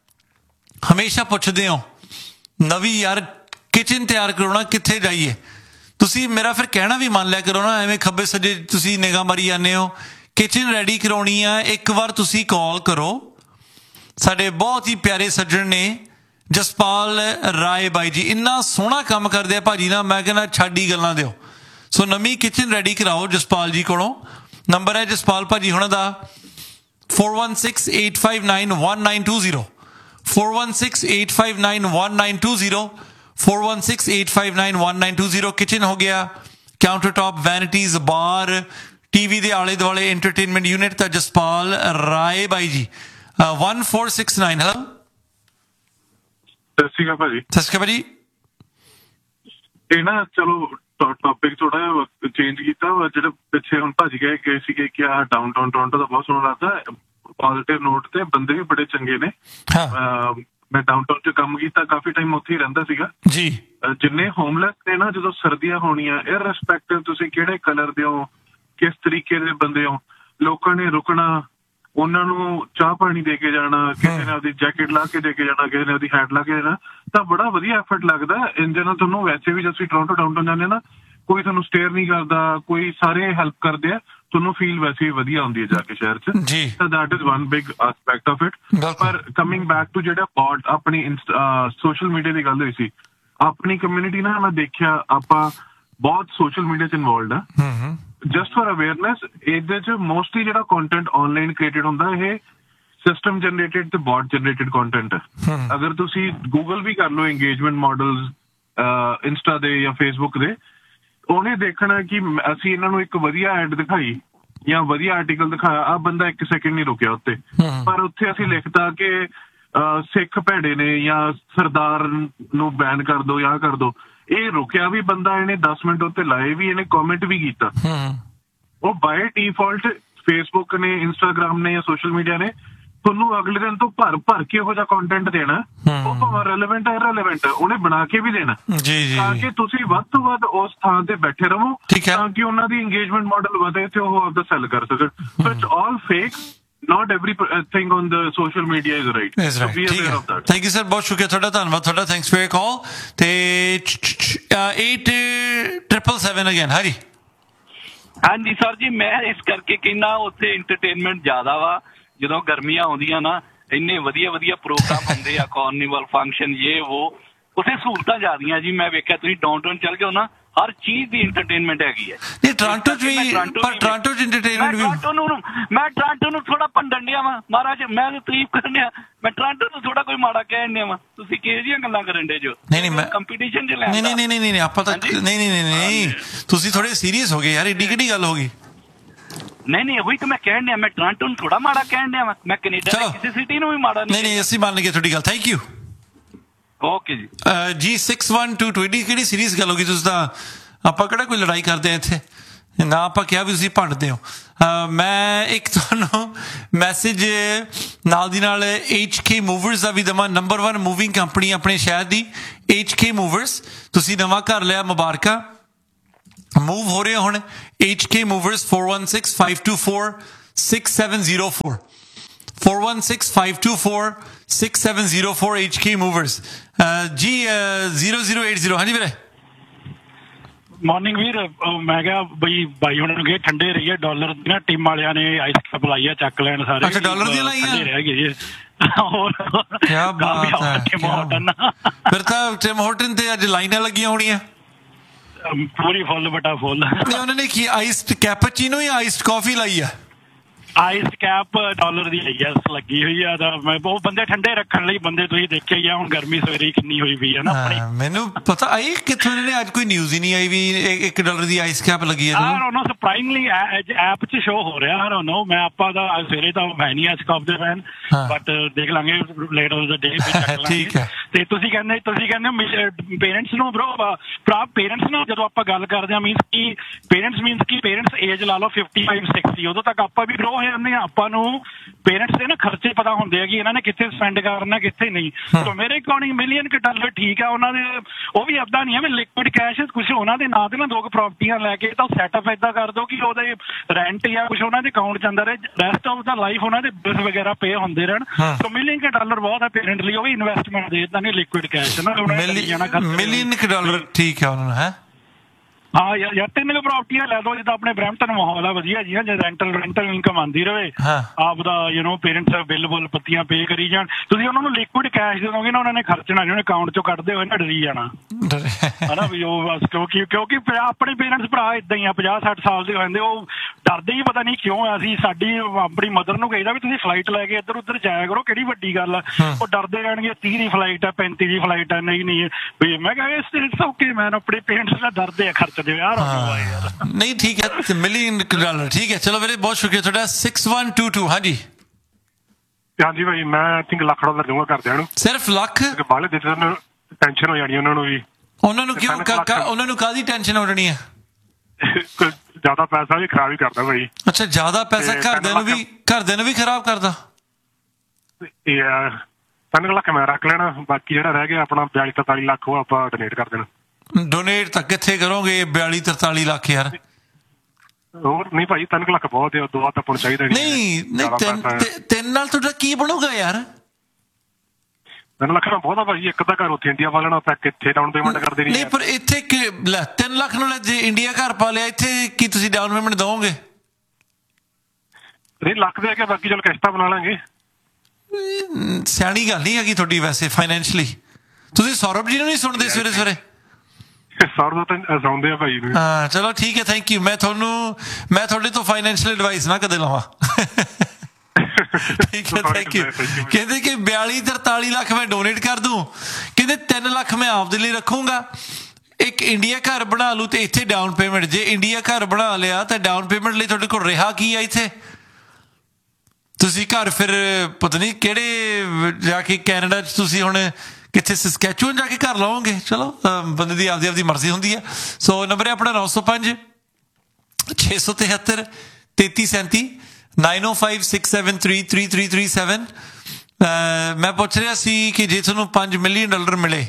ਹਮੇਸ਼ਾ ਪੁੱਛਦੇ ਹੋ ਨਵੀਂ ਯਾਰ ਕਿਚਨ ਤਿਆਰ ਕਰਾਉਣਾ ਕਿੱਥੇ ਜਾਈਏ? ਤੁਸੀਂ ਮੇਰਾ ਫਿਰ ਕਹਿਣਾ ਵੀ ਮੰਨ ਲਿਆ ਕਰੋ ਨਾ, ਐਵੇਂ ਖੱਬੇ ਸੱਜੇ ਤੁਸੀਂ ਨਿਗਾਹ ਮਾਰੀ ਜਾਂਦੇ ਹੋ। ਕਿਚਨ ਰੈਡੀ ਕਰਾਉਣੀ ਆ, ਇੱਕ ਵਾਰ ਤੁਸੀਂ ਕਾਲ ਕਰੋ। ਸਾਡੇ ਬਹੁਤ ਹੀ ਪਿਆਰੇ ਸੱਜਣ ਨੇ ਜਸਪਾਲ ਰਾਏ ਬਾਈ ਜੀ, ਇੰਨਾ ਸੋਹਣਾ ਕੰਮ ਕਰਦੇ ਆ ਭਾਜੀ ਨਾ, ਮੈਂ ਕਹਿੰਦਾ ਛੱਡ ਹੀ ਗੱਲਾਂ ਦਿਓ। ਸੋ ਨਵੀਂ ਕਿਚਨ ਰੈਡੀ ਕਰਾਓ ਜਸਪਾਲ ਜੀ ਕੋਲੋਂ। ਨੰਬਰ ਹੈ ਜਸਪਾਲ ਭਾਜੀ ਹੁਣਾਂ ਦਾ four one six eight five nine one nine two zero four one six eight five nine one nine two zero four one six eight five nine one nine two zero. Kitchen ਹੋ ਗਿਆ, counter top, ਵੈਨਿਟੀਜ਼, ਬਾਰ, TV ਦੇ ਆਲੇ ਦੁਆਲੇ entertainment unit ਤਾਂ ਜਸਪਾਲ ਰਾਏ ਬਾਈ ਜੀ one four six nine. Hello, ਸਤਿ ਸ਼੍ਰੀ ਅਕਾਲ ਭਾਜੀ। ਸਤਿ ਸ਼੍ਰੀ ਅਕਾਲ ਭਾਜੀ। ਇਹ ਨਾ ਚਲੋ ਟੌਪਿਕ ਥੋੜਾ ਜਿਹਾ ਚੇਂਜ ਕੀਤਾ, ਜਿਹੜੇ ਪਿੱਛੇ ਹੁਣ ਭਾਜੀ ਗਏ ਗਏ ਸੀਗੇ ਕਿ ਆਹ ਡਾਊਨ ਟਾਊਨ ਟੋਰਾਂਟੋ ਦਾ ਬਹੁਤ ਸੋਹਣਾ ਲੱਗਦਾ, ਪੋਜ਼ੀਟਿਵ ਨੋਟ ਤੇ ਬੰਦੇ ਵੀ ਬੜੇ ਚੰਗੇ ਨੇ। ਮੈਂ ਡਾਊਨ ਟਾਊਨ 'ਚ ਕੰਮ ਕੀਤਾ, ਕਾਫੀ ਟਾਈਮ ਉੱਥੇ ਹੀ ਰਹਿੰਦਾ ਸੀਗਾ ਜੀ। ਜਿੰਨੇ ਹੋਮਲੈਸ ਨੇ ਨਾ, ਜਦੋਂ ਸਰਦੀਆਂ ਹੋਣੀਆਂ, ਇਰਰਿਸਪੈਕਟਿਵ ਤੁਸੀਂ ਕਿਹੜੇ ਕਲਰ ਦੇ ਹੋ, ਕਿਸ ਤਰੀਕੇ ਦੇ ਬੰਦੇ ਹੋ, ਲੋਕਾਂ ਨੇ ਰੁਕਣਾ, ਉਹਨਾਂ ਨੂੰ ਚਾਹ ਪਾਣੀ ਦੇ ਕੇ ਜਾਣਾ, ਕਿਸੇ ਨੇ ਆਪਦੀ ਜੈਕਟ ਲਾ ਕੇ ਦੇ ਕੇ ਜਾਣਾ, ਕਿਸੇ ਨੇ ਆਪਦੀ ਹੈਟ ਲਾ ਕੇ ਦੇਣਾ, ਤਾਂ ਬੜਾ ਵਧੀਆ ਐਫਰਟ ਲੱਗਦਾ। ਇੰਜਨ ਨਾਲ ਤੁਹਾਨੂੰ ਵੈਸੇ ਵੀ, ਜਦ ਤੁਸੀਂ ਟੋਰਾਂਟੋ ਡਾਊਨਟਾਊਨ ਜਾਂਦੇ ਨਾ, ਕੋਈ ਤੁਹਾਨੂੰ ਸਟੇਅਰ ਨਹੀਂ ਕਰਦਾ, ਕੋਈ ਸਾਰੇ ਹੈਲਪ ਕਰਦੇ ਆ, ਤੁਹਾਨੂੰ ਫੀਲ ਵੈਸੇ ਵੀ ਵਧੀਆ ਹੁੰਦੀ ਹੈ ਜਾ ਕੇ ਸ਼ਹਿਰ 'ਚ। ਤਾਂ that is one big aspect of it. ਪਰ ਕਮਿੰਗ ਬੈਕ ਟੂ ਜਿਹੜਾ ਬੌਟ ਆਪਣੀ ਸੋਸ਼ਲ ਮੀਡੀਆ ਦੀ ਗੱਲ ਹੋਈ ਸੀ, ਆਪਣੀ ਕਮਿਊਨਿਟੀ ਨਾਲ ਮੈਂ ਦੇਖਿਆ ਆਪਾਂ ਬਹੁਤ ਸੋਸ਼ਲ ਮੀਡੀਆ 'ਚ ਇਨਵੋਲਵਡ ਆ। ਜਸਟ ਫॉर ਅਵੇਅਰਨੈਸ, ਇਹਦੇ 'ਚ ਮੋਸਟਲੀ ਜਿਹੜਾ ਕੰਟੈਂਟ ਆਨਲਾਈਨ ਕ੍ਰੀਏਟਡ ਹੁੰਦਾ, ਇਹ ਸਿਸਟਮ ਜਨਰੇਟਡ ਤੇ ਬੌਟ ਜਨਰੇਟਡ ਕੰਟੈਂਟ ਹੈ। ਅਗਰ ਤੁਸੀਂ ਗੂਗਲ ਵੀ ਕਰ ਲਓ ਇੰਗੇਜਮੈਂਟ ਮਾਡਲਸ ਇੰਸਟਾ ਦੇ ਜਾਂ ਫੇਸਬੁੱਕ ਦੇ, ਉਹਨੇ ਦੇਖਣਾ ਕਿ ਅਸੀਂ ਇਹਨਾਂ ਨੂੰ ਇੱਕ ਵਧੀਆ ਐਡ ਦਿਖਾਈ ਜਾਂ ਵਧੀਆ ਆਰਟੀਕਲ ਦਿਖਾਇਆ, ਆਹ ਬੰਦਾ ਇੱਕ ਸੈਕਿੰਡ ਨਹੀਂ ਰੁਕਿਆ ਉੱਤੇ, ਪਰ ਉੱਥੇ ਅਸੀਂ ਲਿਖਤਾ ਕਿ ਸਿੱਖ ਭੈੜੇ ਨੇ ਜਾਂ ਸਰਦਾਰ ਨੂੰ ਬੈਨ ਕਰ ਦੋ ਜਾਂ ਕਰ ਦੋ। ਇਹ ਰੁਕਿਆ ਵੀ ਬੰਦਾ, ਇਹਨੇ ਦਸ ਮਿੰਟ ਉੱਤੇ ਲਾਏ ਵੀ, ਇਹਨੇ ਕਮੈਂਟ ਵੀ ਕੀਤਾ। ਉਹ ਬਾਏ ਡਿਫਾਲਟ ਫੇਸਬੁੱਕ ਨੇ, ਇੰਸਟਾਗ੍ਰਾਮ ਨੇ ਜਾਂ ਸੋਸ਼ਲ ਮੀਡੀਆ ਨੇ ਤੁਹਾਨੂੰ ਅਗਲੇ ਦਿਨ ਤੋਂ ਭਰ ਭਰ ਕੇ ਇਹੋ ਜਿਹਾ ਕੰਟੈਂਟ ਦੇਣਾ, ਉਹ ਭਾਵੇਂ ਰੈਲੇਵੈਂਟ ਹੈ ਇਰਰੈਲੇਵੈਂਟ ਹੈ, ਉਹਨੇ ਬਣਾ ਕੇ ਵੀ ਦੇਣਾ, ਤਾਂ ਕਿ ਤੁਸੀਂ ਵੱਧ ਤੋਂ ਵੱਧ ਉਸ ਥਾਂ ਤੇ ਬੈਠੇ ਰਹੋ, ਤਾਂ ਕਿ ਉਹਨਾਂ ਦੀ ਇੰਗੇਜਮੈਂਟ ਮਾਡਲ ਵਧੇ ਤੇ ਉਹ ਆਪਦਾ ਸੈਲ ਕਰ ਸਕਣ। So it's all fake, not everything on the social media is right. Is right. So be aware of that. Thank you sir, ਬਹੁਤ ਸ਼ੁਕਰੀਆ ਤੁਹਾਡਾ, ਧੰਨਵਾਦ ਤੁਹਾਡਾ, ਥੈਂਕਸ ਫॉर योर ਕਾਲ। ਤੇ ਏਟ ਟ੍ਰਿਪਲ ਸੈਵਨ ਅਗੇਨ। ਹਾਂਜੀ ਹਾਂਜੀ ਸਰ ਜੀ, ਮੈਂ ਇਸ ਕਰਕੇ ਕਹਿੰਦਾ ਉੱਥੇ ਇੰਟਰਟੇਨਮੈਂਟ ਜ਼ਿਆਦਾ ਵਾ। ਜਦੋਂ ਗਰਮੀਆਂ ਆਉਂਦੀਆਂ ਨਾ, ਇੰਨੇ ਵਧੀਆ ਵਧੀਆ ਪ੍ਰੋਗਰਾਮ ਹੁੰਦੇ ਆ, ਕਾਰਨੀਵਲ ਫੰਕਸ਼ਨ, ਇਹ ਉਹ, ਉੱਥੇ ਸਹੂਲਤਾਂ ਜ਼ਿਆਦੀਆਂ ਜੀ। ਮੈਂ ਵੇਖਿਆ ਤੁਸੀਂ ਡਾਊਨਟਾਊਨ ਚੱਲ ਗਏ ਹੋ ਨਾ, ਹਰ ਚੀਜ਼ ਦੀ ਇੰਟਰਟੇਨਮੈਂਟ ਹੈਗੀ ਹੈ। ਨਹੀਂ ਟੋਰਾਂਟੋ 'ਚ ਵੀ, ਪਰ ਟੋਰਾਂਟੋ 'ਚ ਇੰਟਰਟੇਨਮੈਂਟ ਵੀ। ਟੋਰਾਂਟੋ ਨੂੰ ਮੈਂ ਟੋਰਾਂਟੋ ਨੂੰ ਥੋੜਾ ਭੰਡਣ ਡਿਆ ਵਾ ਮਹਾਰਾਜ, ਮੈਂ ਤਾਰੀਫ ਕਰਨ ਡਿਆ, ਮੈਂ ਟੋਰਾਂਟੋ ਨੂੰ ਥੋੜਾ ਕੋਈ ਮਾੜਾ ਕਹਿਣ ਡਿਆ ਵਾ। ਤੁਸੀਂ ਕਿਹੋ ਜਿਹੀਆਂ ਗੱਲਾਂ ਕਰਨ ਡੇ ਜੋ? ਨਹੀਂ ਨਹੀਂ ਮੈਂ ਕੰਪੀਟੀਸ਼ਨ 'ਚ ਲੈ ਨਹੀਂ ਨਹੀਂ ਨਹੀਂ ਨਹੀਂ ਆਪਾਂ ਤਾਂ ਨਹੀਂ ਨਹੀਂ ਨਹੀਂ ਨਹੀਂ ਤੁਸੀਂ ਥੋੜੇ ਸੀਰੀਅਸ ਹੋ ਗਏ ਯਾਰ, ਏਡੀ ਕਿਹੜੀ ਗੱਲ ਹੋ ਗਈ? ਨਹੀਂ ਨਹੀਂ ਉਹੀ ਤਾਂ ਮੈਂ ਕਹਿਣ ਡਿਆ, ਮੈਂ ਟੋਰਾਂਟੋ ਨੂੰ ਥੋੜਾ ਮਾੜਾ ਕਹਿਣ ਡਿਆ ਵਾ, ਮੈਂ ਕੈਨੇਡਾ ਦੀ ਕਿਸੇ ਸਿਟੀ ਨੂੰ ਵੀ ਮਾੜਾ ਨਹੀਂ ਨਹੀਂ ਅਸੀਂ ਮੰਨ ਗਏ ਤੁਹਾਡੀ ਗੱਲ, ਥੈਂਕ ਯੂ। ਓਕੇ ਜੀ। G six one two to ਏਡੀ ਕਿਹੜੀ ਸੀਰੀਅਸ ਗੱਲ ਹੋ ਗਈ? ਤੁਸੀਂ ਤਾਂ, ਆਪਾਂ ਕਿਹੜਾ ਕੋਈ ਲੜਾਈ ਕਰਦੇ ਆ ਇੱਥੇ ਨਾ, ਆਪਾਂ ਕਿਹਾ ਵੀ ਤੁਸੀਂ ਭੰਡਦੇ ਹੋ। ਮੈਂ ਇੱਕ ਤੁਹਾਨੂੰ ਮੈਸੇਜ ਨਾਲ ਦੀ ਨਾਲ ਐਚ ਕੇ ਮੂਵਰਸ ਦਾ ਵੀ ਦੇਵਾਂ। ਨੰਬਰ ਵਨ ਮੂਵਿੰਗ ਕੰਪਨੀ ਆਪਣੇ ਸ਼ਹਿਰ ਦੀ ਐਚ ਕੇ ਮੂਵਰਸ, ਤੁਸੀਂ ਨਵਾਂ ਘਰ ਲਿਆ, ਮੁਬਾਰਕਾਂ। ਮੂਵ ਹੋ ਰਹੇ ਹੁਣ H K movers, four one six five two four six seven zero four four one six five two four six seven zero four H K Movers ਜੀ zero zero eight zero ਹਾਂਜੀ ਵੀਰੇ morning ਵੀਰ ਮੈਂ ਕਿਹਾ ਬਈ ਬਾਈ ਉਹਨਾਂ ਨੂੰ ਗਏ ਠੰਡੇ ਰਹੀਏ ਡਾਲਰ ਦੀਆਂ ਟੀਮ ਵਾਲਿਆਂ ਨੇ ਆਈਸ ਕਪ ਲਾਈ ਆ ਚੱਕ ਲੈਣ ਸਾਰੇ ਅੱਛਾ ਡਾਲਰ ਦੀਆਂ ਲਾਈਆਂ ਰਹਿ ਗਏ ਜੀ ਹੋਰ ਕੀ ਬਾਤ ਹੈ ਟਿਮ ਹਾਰਟਨ ਫਿਰ ਤਾਂ ਟਿਮ ਹਾਰਟਨ ਤੇ ਅੱਜ ਲਾਈਨਾਂ ਲੱਗੀਆਂ ਹੋਣੀਆਂ ਪੂਰੀ ਫੁੱਲ ਬਟਾ ਫੁੱਲ ਨਹੀਂ ਉਹਨਾਂ ਨੇ ਕੀ ਆਈਸਡ ਕੈਪਚੀਨੋ ਜਾਂ ਆਈਸਡ ਕਾਫੀ ਲਾਈ ਆ ਆਈਸ ਕੈਪ ਡਾਲਰ ਦੀ ਹੈ ਯੈਸ ਲੱਗੀ ਹੋਈ ਆ ਤਾਂ ਮੈਂ ਉਹ ਬੰਦੇ ਠੰਡੇ ਰੱਖਣ ਲਈ ਬੰਦੇ ਤੁਸੀਂ ਦੇਖਿਆ ਹੀ ਆ ਹੁਣ ਗਰਮੀ ਸਵੇਰੇ ਕਿੰਨੀ ਹੋਈ ਵੀ ਹੈ ਨਾ ਆਪਣੀ ਮੈਨੂੰ ਪਤਾ ਆਈ ਕਿੱਥੋਂ ਨੇ ਅੱਜ ਕੋਈ ਨਿਊਜ਼ ਹੀ ਨਹੀਂ ਆਈ ਵੀ ਇੱਕ ਡਾਲਰ ਦੀ ਆਈਸ ਕੈਪ ਲੱਗੀ ਹੈ ਆਹ ਉਹਨੂੰ ਸਰਪ੍ਰਾਈਜ਼ਿੰਗਲੀ ਐਪ 'ਚ ਸ਼ੋ ਹੋ ਰਿਹਾ ਆਈ ਨੋ ਮੈਂ ਆਪਾਂ ਦਾ ਸਵੇਰੇ ਤਾਂ ਮੈਂ ਨਹੀਂ ਆਈਸ ਕੈਪ ਦੇ ਫੈਨ ਬਟ ਦੇਖ ਲਾਂਗੇ ਲੇਟਰ ਦਾ ਡੇ ਵੀ ਚੱਕ ਲਾਂਗੇ ਠੀਕ ਹੈ ਤੇ ਤੁਸੀਂ ਕਹਿੰਦੇ ਤੁਸੀਂ ਕਹਿੰਦੇ ਪੇਰੈਂਟਸ ਨੂੰ ਬ్రో ਭਰਾ ਪੇਰੈਂਟਸ ਨੂੰ ਜਦੋਂ ਆਪਾਂ ਗੱਲ ਕਰਦੇ ਆ ਮੀਨਸ ਕਿ ਪੇਰੈਂਟਸ ਮੀਨਸ ਕਿ ਪੇਰੈਂਟਸ ਏਜ ਲਾ ਲਓ ਫਿਫਟੀ ਫਾਈਵ ਸਿਕਸਟੀ ਉਦੋਂ ਤੱਕ ਆਪਾਂ ਵੀ ਬ్రో ਜਾਂਦੇ ਆ ਆਪਾਂ ਨੂੰ ਪੇਰੈਂਟਸ ਦੇ ਨਾ ਖਰਚੇ ਪਤਾ ਹੁੰਦੇ ਆ ਕਿ ਇਹਨਾਂ ਨੇ ਕਿੱਥੇ ਸਪੈਂਡ ਕਰਨਾ ਕਿੱਥੇ ਨਹੀਂ ਸੋ ਮੇਰੇ ਅਕੋਰਡਿੰਗ ਮਿਲੀਅਨ ਕੁ ਡਾਲਰ ਠੀਕ ਆ ਉਹਨਾਂ ਦੇ ਉਹ ਵੀ ਏਦਾਂ ਨਹੀਂ ਹੈ ਵੀ ਲਿਕੁਇਡ ਕੈਸ਼ ਕੁਛ ਉਹਨਾਂ ਦੇ ਨਾਂ ਤੇ ਨਾ ਦੋ ਕੁ ਪ੍ਰਾਪਰਟੀਆਂ ਲੈ ਕੇ ਤਾਂ ਸੈਟਅਪ ਏਦਾਂ ਕਰ ਦੋ ਕਿ ਉਹਦੇ ਰੈਂਟ ਜਾਂ ਕੁਛ ਉਹਨਾਂ ਦੇ ਅਕਾਊਂਟ ਚ ਅੰਦਰ ਰੈਸਟ ਆਫ ਦਾ ਲਾਈਫ ਉਹਨਾਂ ਦੇ ਬਿਲਸ ਵਗੈਰਾ ਪੇ ਹੁੰਦੇ ਰਹਿਣ ਸੋ ਮਿਲੀਅਨ ਕੁ ਡਾਲਰ ਬਹੁਤ ਆ ਪੇਰੈਂਟ ਲਈ ਉਹ ਵੀ ਇਨਵੈਸਟਮੈਂਟ ਦੇ ਏਦਾਂ ਨਹੀਂ ਲਿਕੁਇਡ ਕੈਸ਼ ਨਾ ਮਿਲੀਅਨ ਕੁ ਡਾਲਰ ਠੀਕ ਹੈ ਉਹਨਾਂ ਨੂੰ ਹੈ ਹਾਂ ਯਾਰ ਤਿੰਨ ਕੁ ਪ੍ਰਾਪਰਟੀਆਂ ਲੈ ਦੋ ਜਿੱਦਾਂ ਆਪਣੇ ਬਰੈਂਪਟਨ ਮਾਹੌਲ ਆ ਵਧੀਆ ਜੀ ਜੇ ਰੈਂਟਲ ਰੈਂਟਲ ਇਨਕਮ ਆਉਂਦੀ ਰਹੇ ਆਪਦਾ ਯੂ ਨੋ ਪੇਰੈਂਟਸ ਬਿੱਲ ਬੁੱਲ ਪੱਤੀਆਂ ਪੇ ਕਰੀ ਜਾਣ ਤੁਸੀਂ ਉਹਨਾਂ ਨੂੰ ਲਿਕੁਇਡ ਕੈਸ਼ ਦੇ ਦੋਗੇ ਨਾ ਉਹਨਾਂ ਨੇ ਖਰਚਣਾ ਨਹੀਂ ਅਕਾਊਂਟ ਚੋਂ ਕੱਢਦੇ ਹੋਏ ਨਾ ਡਰੀ ਜਾਣਾ ਹਨਾ ਵੀ ਉਹ ਬਸ ਕਿਉਂਕਿ ਕਿਉਂਕਿ ਆਪਣੇ ਪੇਰੈਂਟਸ ਭਰਾ ਏਦਾਂ ਹੀ ਆ ਪੰਜਾਹ ਸੱਠ ਸਾਲ ਦੇ ਹੁੰਦੇ ਉਹ ਡਰਦੇ ਹੀ ਪਤਾ ਨਹੀਂ ਕਿਉਂ ਅਸੀਂ ਸਾਡੀ ਆਪਣੀ ਮਦਰ ਨੂੰ ਕਹੀਦਾ ਵੀ ਤੁਸੀਂ ਫਲਾਈਟ ਲੈ ਕੇ ਇੱਧਰ ਉੱਧਰ ਜਾਇਆ ਕਰੋ ਕਿਹੜੀ ਵੱਡੀ ਗੱਲ ਆ ਉਹ ਡਰਦੇ ਰਹਿਣਗੇ ਤੀਹ ਦੀ ਫਲਾਈਟ ਆ ਪੈਂਤੀ ਦੀ ਫਲਾਈਟ ਆ ਨਹੀਂ ਨਹੀਂ ਵੀ ਮੈਂ ਕਿਹਾ ਇਟਸ ਓਕੇ ਮੈਨ ਆਪਣੇ ਪੇਰੈਂਟਸ ਦਾ ਡਰਦੇ ਆ ਖਰਚ ਨਹੀਂ ਠੀਕ ਹੈ ਮਿਲੀਅਨ ਡਾਲਰ ਠੀਕ ਹੈ ਚਲੋ ਵੀਰੇ ਬਹੁਤ ਸ਼ੁਕਰੀਆ ਤੁਹਾਡਾ six one two two ਹਾਂਜੀ ਹਾਂਜੀ ਭਾਈ ਮੈਂ ਆਈ ਥਿੰਕ ਲੱਖ ਡਾਲਰ ਦਊਂਗਾ ਘਰਦਿਆਂ ਨੂੰ ਸਿਰਫ ਲੱਖ ਬਾਹਲੇ ਦੇ ਦਿੱਤੇ ਟੈਨਸ਼ਨ ਹੋ ਜਾਣੀ ਉਹਨਾਂ ਨੂੰ ਵੀ ਉਹਨਾਂ ਨੂੰ ਕਿਉਂ ਉਹਨਾਂ ਨੂੰ ਕਾਹਦੀ ਟੈਨਸ਼ਨ ਹੋ ਜਾਣੀ ਹੈ ਜ਼ਿਆਦਾ ਪੈਸਾ ਵੀ ਖਰਾਬ ਹੀ ਕਰਦਾ ਭਾਈ ਅੱਛਾ ਜ਼ਿਆਦਾ ਪੈਸਾ ਘਰਦਿਆਂ ਨੂੰ ਵੀ ਘਰਦਿਆਂ ਨੂੰ ਵੀ ਖਰਾਬ ਕਰਦਾ ਇਹ ਤਿੰਨ ਲੱਖ ਮੈਂ ਰੱਖ ਲੈਣਾ ਬਾਕੀ ਜਿਹੜਾ ਰਹਿ ਗਿਆ ਆਪਣਾ ਬਿਆਲੀ ਤਰਤਾਲੀ ਲੱਖ ਉਹ ਆਪਾਂ ਡੋਨੇਟ ਕਰ ਦੇਣਾ ਡੋਨੇਟ ਤਾਂ ਕਿੱਥੇ ਕਰੋਗੇ ਬਿਆਲੀ ਤਰਤਾਲੀ ਲੱਖ ਯਾਰ ਹੋਰ ਨਹੀਂ ਭਾਈ ਤਿੰਨ ਲੱਖ ਬਹੁਤ ਹੈ ਦੋ ਤਾਂ ਚਾਹੀਦਾ ਨਹੀਂ ਨਹੀਂ ਤਿੰਨ ਨਾਲ ਤੁਹਾਡਾ ਕੀ ਬਣੂਗਾ ਯਾਰ ਤਿੰਨ ਲੱਖ ਨਾਲ ਬਹੁਤ ਆ ਭਾਈ ਇੱਕ ਤਾਂ ਘਰ ਉੱਥੇ ਇੰਡੀਆ ਵਾਲਿਆਂ ਨਾਲ ਆਪਾਂ ਕਿੱਥੇ ਡਾਊਨ ਪੇਮੈਂਟ ਕਰਦੇ ਨਹੀਂ ਪਰ ਇੱਥੇ ਤਿੰਨ ਲੱਖ ਨੂੰ ਜੇ ਇੰਡੀਆ ਘਰ ਪਾ ਲਿਆ ਇੱਥੇ ਕੀ ਤੁਸੀਂ ਡਾਊਨ ਪੇਮੈਂਟ ਦਓਗੇ ਨਹੀਂ ਲੱਖ ਦੇ ਕੇ ਬਾਕੀ ਚਲ ਕਿਸ਼ਤਾਂ ਬਣਾ ਲਾਂਗੇ ਸਿਆਣੀ ਗੱਲ ਨਹੀਂ ਹੈਗੀ ਤੁਹਾਡੀ ਵੈਸੇ ਫਾਈਨੈਂਸ਼ਲੀ ਤੁਸੀਂ ਸੌਰਵ ਜੀ ਨੂੰ ਨਹੀਂ ਸੁਣਦੇ ਸਵੇਰੇ ਸਵੇਰੇ ਸੌਰਵ ਤਾਂ ਸੁਣਦੇ ਆ ਭਾਈ ਨੂੰ ਹਾਂ ਚਲੋ ਠੀਕ ਹੈ ਥੈਂਕ ਯੂ ਮੈਂ ਤੁਹਾਨੂੰ ਮੈਂ ਤੁਹਾਡੇ ਤੋਂ ਫਾਈਨੈਂਸ਼ੀਅਲ ਐਡਵਾਈਸ ਨਾ ਕਦੇ ਲਵਾਂ ਠੀਕ ਹੈ ਥੈਂਕ ਯੂ ਕਹਿੰਦੇ ਕਿ ਬਿਆਲੀ ਤਰਤਾਲੀ ਲੱਖ ਮੈਂ ਡੋਨੇਟ ਕਰ ਦੂੰ ਕਹਿੰਦੇ ਤਿੰਨ ਲੱਖ ਮੈਂ ਆਪਦੇ ਲਈ ਰੱਖੂੰਗਾ ਇੱਕ ਇੰਡੀਆ ਘਰ ਬਣਾ ਲੂ ਤੇ ਇੱਥੇ ਡਾਊਨ ਪੇਮੈਂਟ ਜੇ ਇੰਡੀਆ ਘਰ ਬਣਾ ਲਿਆ ਤਾਂ ਡਾਊਨ ਪੇਮੈਂਟ ਲਈ ਤੁਹਾਡੇ ਕੋਲ ਰਿਹਾ ਕੀ ਆ ਇੱਥੇ ਤੁਸੀਂ ਘਰ ਫਿਰ ਪਤਾ ਨਹੀਂ ਕਿਹੜੇ ਜਾ ਕੇ ਕੈਨੇਡਾ 'ਚ ਤੁਸੀਂ ਹੁਣ ਕਿੱਥੇ ਸਸਕੈਚੂਅਨ ਜਾ ਕੇ ਘਰ ਲਾਓਗੇ ਚਲੋ ਬੰਦੇ ਦੀ ਆਪਦੀ ਆਪਦੀ ਮਰਜ਼ੀ ਹੁੰਦੀ ਹੈ ਸੋ ਨੰਬਰ ਹੈ ਆਪਣਾ ਨੌ ਸੌ ਪੰਜ ਛੇ ਸੌ ਤਿਹੱਤਰ ਤੇਤੀ ਸੈਂਤੀ ਨਾਈਨ ਓ five six seven three three three three seven ਮੈਂ ਪੁੱਛ ਰਿਹਾ ਸੀ ਕਿ ਜੇ ਤੁਹਾਨੂੰ ਪੰਜ ਮਿਲੀਅਨ ਡਾਲਰ ਮਿਲੇ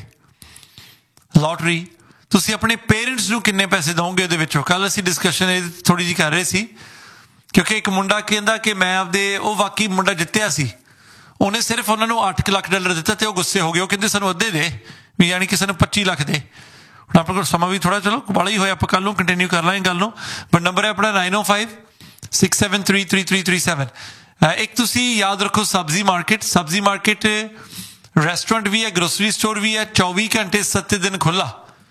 ਲੋਟਰੀ ਤੁਸੀਂ ਆਪਣੇ ਪੇਰੈਂਟਸ ਨੂੰ ਕਿੰਨੇ ਪੈਸੇ ਦਓਗੇ ਉਹਦੇ ਵਿੱਚੋਂ ਕੱਲ ਅਸੀਂ ਡਿਸਕਸ਼ਨ ਇਹ ਥੋੜੀ ਜਿਹੀ ਕਰ ਰਹੇ ਸੀ ਕਿਉਂਕਿ ਇੱਕ ਮੁੰਡਾ ਕਹਿੰਦਾ ਕਿ ਮੈਂ ਆਪਦੇ ਉਹ ਵਾਕਈ ਮੁੰਡਾ ਜਿੱਤਿਆ ਸੀ ਉਹਨੇ ਸਿਰਫ ਉਹਨਾਂ ਨੂੰ ਅੱਠ ਲੱਖ ਡਾਲਰ ਦਿੱਤਾ ਤੇ ਉਹ ਗੁੱਸੇ ਹੋ ਗਏ ਉਹ ਕਹਿੰਦੇ ਸਾਨੂੰ ਅੱਧੇ ਦੇ ਵੀ ਯਾਨੀ ਕਿ ਸਾਨੂੰ ਪੱਚੀ ਲੱਖ ਦੇ ਹੁਣ ਆਪਣੇ ਕੋਲ ਸਮਾਂ ਵੀ ਥੋੜਾ ਚਲੋ ਬਾਲਾ ਹੀ ਹੋਇਆ ਆਪਾਂ ਕੱਲ ਨੂੰ ਕੰਟੀਨਿਊ ਕਰ ਲਾਂਗੇ ਗੱਲ ਨੂੰ ਬਟ ਨੰਬਰ ਹੈ ਆਪਣਾ ਨਾਈਨ ਓ five six seven three three three three seven ਇੱਕ ਤੁਸੀਂ ਯਾਦ ਰੱਖੋ ਸਬਜ਼ੀ ਮਾਰਕੀਟ ਸਬਜ਼ੀ ਮਾਰਕੀਟ ਰੈਸਟੋਰੈਂਟ ਵੀ ਹੈ ਗਰੋਸਰੀ ਸਟੋਰ ਵੀ ਹੈ ਚੌਵੀ ਘੰਟੇ ਸੱਤ ਦਿਨ ਖੁੱਲ੍ਹਾ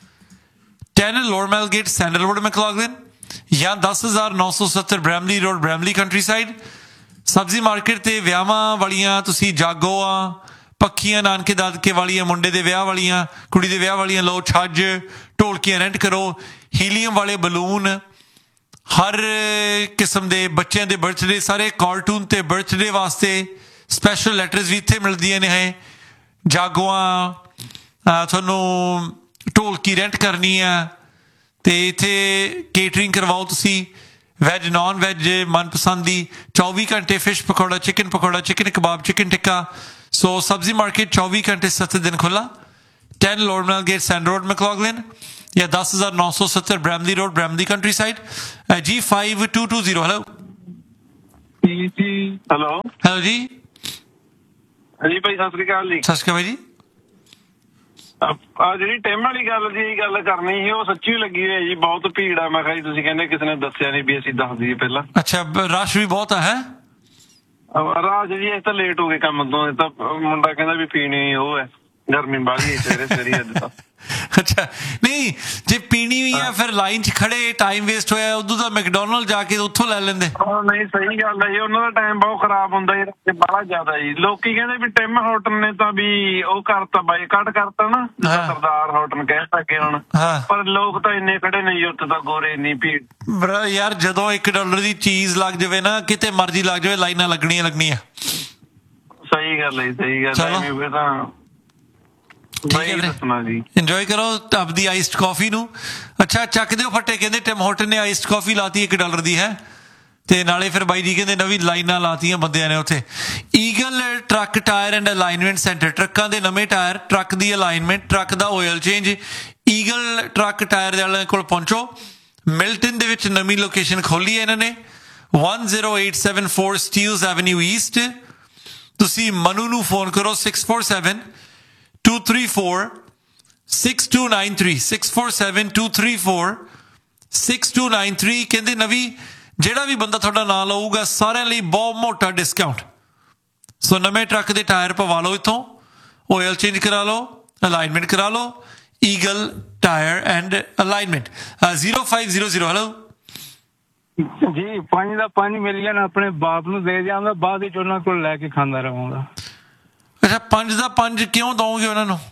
ਟੈਨ ਲੋਰਮੈਲ ਗੇਟ ਸੈਂਡਲਵੁੱਡ ਮੈਕਲੌਗਲਿਨ ਜਾਂ ਦਸ ਹਜ਼ਾਰ ਨੌ ਸੌ ਸੱਤਰ Bramley road Bramley country side ਸਬਜ਼ੀ ਮਾਰਕੀਟ ਤੇ ਵਿਆਹਾਂ ਵਾਲੀਆਂ ਤੁਸੀਂ ਜਾਗੋਆਂ ਪੱਖੀਆਂ ਨਾਨਕੇ ਦਾਦਕੇ ਵਾਲੀਆਂ ਮੁੰਡੇ ਦੇ ਵਿਆਹ ਵਾਲੀਆਂ ਕੁੜੀ ਦੇ ਵਿਆਹ ਵਾਲੀਆਂ ਲਓ ਛੱਜ ਢੋਲਕੀਆਂ ਰੈਂਟ ਕਰੋ ਹੀਲੀਅਮ ਵਾਲੇ ਬਲੂਨ ਹਰ ਕਿਸਮ ਦੇ ਬੱਚਿਆਂ ਦੇ ਬਰਥਡੇ ਸਾਰੇ ਕਾਰਟੂਨ ਤੇ ਬਰਥਡੇ ਵਾਸਤੇ ਸਪੈਸ਼ਲ ਲੈਟਰਸ ਵੀ ਇੱਥੇ ਮਿਲਦੀਆਂ ਨੇ ਹੈ ਜਾਗੋਆਂ ਤੁਹਾਨੂੰ ਢੋਲਕੀ ਰੈਂਟ ਕਰਨੀ ਆ ਤੇ ਇੱਥੇ ਕੇਟਰਿੰਗ ਕਰਵਾਓ ਤੁਸੀਂ ਵੈਜ ਨॉन ਵੈਜ ਮਨਪਸੰਦ ਦੀ ਚੌਵੀ ਘੰਟੇ fish pakora chicken pakora chicken ਕਬਾਬ ਚਿਕਨ ਟਿੱਕਾ ਸੋ ਸਬਜ਼ੀ ਮਾਰਕੀਟ ਚੌਵੀ ਘੰਟੇ ਸੱਤ ਦਿਨ ਖੁੱਲ੍ਹਾ ਟੈਨ ਲੋਰਮੈਲ ਗੇਟ ਸੈਂਡ ਰੋਡ ਮੈਕਲੌਗਲਿਨ ਜਾਂ ਦਸ ਹਜ਼ਾਰ ਨੌ ਸੌ ਸੱਤਰ Bramley road Bramley country side ਜੀ five to two zero hello hello hello ਜੀ ਹਾਂਜੀ ਭਾਈ ਸਤਿ ਸ੍ਰੀ ਅਕਾਲ ਜੀ ਸਤਿ ਸ਼੍ਰੀ ਅਕਾਲ ਜੀ ਆ ਜਿਹੜੀ ਟਿਮ ਵਾਲੀ ਗੱਲ ਦੀ ਗੱਲ ਕਰਨੀ ਸੀ ਉਹ ਸੱਚੀ ਲੱਗੀ ਹੋਈ ਜੀ ਬਹੁਤ ਭੀੜ ਆ ਮੈਂ ਕਿਹਾ ਜੀ ਤੁਸੀਂ ਕਹਿੰਦੇ ਕਿਸੇ ਨੇ ਦੱਸਿਆ ਨਹੀਂ ਵੀ ਅਸੀਂ ਦੱਸ ਦਈਏ ਪਹਿਲਾਂ ਅੱਛਾ ਰਸ਼ ਵੀ ਬਹੁਤ ਹੈ ਰਾਜ ਜੀ ਇਹ ਤਾਂ ਲੇਟ ਹੋ ਗਏ ਕੰਮ ਤੋਂ ਇਹ ਤਾਂ ਮੁੰਡਾ ਕਹਿੰਦਾ ਵੀ ਪੀਣੀ ਉਹ ਹੈ ਗਰਮੀ ਬਾਹਲੀ ਸਵੇਰੇ ਸਵੇਰੇ ਅੱਜ ਤਾਂ ਅੱਛਾ ਨਹੀਂ ਜੇ ਪੀਣੀ ਹੋਈ ਆ ਫਿਰ ਲਾਈਨ 'ਚ ਖੜੇ ਟਾਈਮ ਵੇਸਟ ਹੋਇਆ ਉਦੋਂ ਤਾਂ ਮੈਕਡੋਨਲਡ ਜਾ ਕੇ ਉੱਥੋਂ ਲੈ ਲੈਂਦੇ ਨਹੀਂ ਸਹੀ ਗੱਲ ਹੈ ਜੀ ਉਹਨਾਂ ਦਾ ਟਾਈਮ ਬਹੁਤ ਖਰਾਬ ਹੁੰਦਾ ਜੀ ਬੜਾ ਜ਼ਿਆਦਾ ਜੀ ਲੋਕੀ ਕਹਿੰਦੇ ਵੀ ਟਿਮ ਹੋਟਲ ਨੇ ਤਾਂ ਵੀ ਉਹ ਕਰਤਾ ਬਾਈਕਾਟ ਕਰਤਾ ਨਾ ਸਰਦਾਰ ਹੋਟਲ ਕਹਿ ਸਕੇ ਹੁਣ ਪਰ ਲੋਕ ਤਾਂ ਇੰਨੇ ਖੜੇ ਨਹੀਂ ਉੱਥੇ ਤਾਂ ਗੋਰੇ ਇੰਨੀ ਭੀੜ ਯਾਰ ਜਦੋਂ ਇੱਕ ਡਾਲਰ ਦੀ ਚੀਜ਼ ਲੱਗ ਜਾਵੇ ਨਾ ਕਿਤੇ ਮਰਜ਼ੀ ਲੱਗ ਜਾਵੇ ਲਾਈਨਾਂ ਲੱਗਣੀਆਂ ਲੱਗਣੀਆਂ ਸਹੀ ਗੱਲ ਹੈ ਸਹੀ ਗੱਲ ਹੈ ਤਾਂ ਇੰਜੋਏ ਕਰੋ ਆਪਦੀ ਆਈਸਡ ਕਾਫੀ ਨੂੰ ਅੱਛਾ ਚੱਕ ਦਿਓ ਫੱਟੇ ਕਹਿੰਦੇ ਟਿਮ ਹੋਟਲ ਨੇ ਆਈਸਡ ਕਾਫੀ ਲਾਤੀ ਇੱਕ ਡਾਲਰ ਦੀ ਹੈ ਤੇ ਨਾਲੇ ਫਿਰ ਬਾਈ ਜੀ ਕਹਿੰਦੇ ਨਵੀਂ ਲਾਈਨਾਂ ਲਾਤੀਆਂ ਬੰਦਿਆਂ ਨੇ ਉੱਥੇ eagle truck tyre and alignment centre ਟਰੱਕਾਂ ਦੇ ਨਵੇਂ ਟਾਇਰ ਟਰੱਕ ਦੀ ਅਲਾਈਨਮੈਂਟ ਟਰੱਕ ਦਾ oil change eagle truck tyre ਦੇ ਵਾਲਿਆਂ ਕੋਲ ਪਹੁੰਚੋ ਮਿਲਟਨ ਦੇ ਵਿੱਚ ਨਵੀਂ ਲੋਕੇਸ਼ਨ ਖੋਲੀ ਹੈ ਇਹਨਾਂ ਨੇ one zero eight seven four Steeles avenue East ਤੁਸੀਂ ਮਨੂ ਨੂੰ ਫੋਨ ਕਰੋ six four seven two three four six two nine three six four seven two three four six two nine three ਕਹਿੰਦੇ ਨਵੀਂ ਜਿਹੜਾ ਵੀ ਬੰਦਾ ਤੁਹਾਡਾ ਨਾਂ ਲਊਗਾ ਸਾਰਿਆਂ ਲਈ ਬਹੁਤ ਮੋਟਾ ਡਿਸਕਾਊਂਟ ਸੋ ਨਵੇਂ ਟਰੱਕ ਦੇ ਟਾਇਰ ਪਵਾ ਲਓ ਇੱਥੋਂ ਆਇਲ ਚੇਂਜ ਕਰਾ ਲਓ ਅਲਾਈਨਮੈਂਟ ਕਰਾ ਲਓ eagle tyre and alignment zero five zero zero hello ਜੀ ਪੰਜ ਦਾ ਪੰਜ ਮਿਲੀਅਨ ਆਪਣੇ ਬਾਪ ਨੂੰ ਦੇ ਜਾਂਦਾ ਬਾਅਦ ਵਿੱਚ ਉਹਨਾਂ ਕੋਲ ਲੈ ਕੇ ਖਾਂਦਾ ਰਹਾਂਗਾ ਅੱਛਾ ਪੰਜ ਦਾ ਪੰਜ ਕਿਉਂ ਦਓਗੇ ਉਹਨਾਂ ਨੂੰ